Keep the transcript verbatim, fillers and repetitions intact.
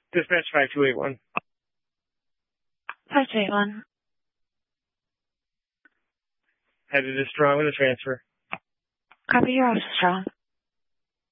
Dispatch five two eight one. five two eight one. Headed to Strong with a transfer. Copy, you're also Strong.